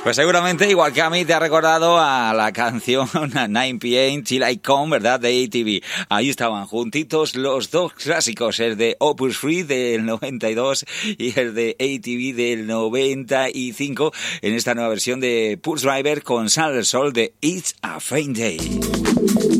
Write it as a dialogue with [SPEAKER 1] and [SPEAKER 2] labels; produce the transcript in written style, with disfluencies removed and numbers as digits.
[SPEAKER 1] Pues seguramente, igual que a mí, te ha recordado a la canción 9 p.m. Till I Come, ¿verdad? De ATV. Ahí estaban juntitos los dos clásicos, el de Opus Free del 92 y el de ATV del 95, en esta nueva versión de Pulse Driver con Sal del Sol de It's a Fine Day.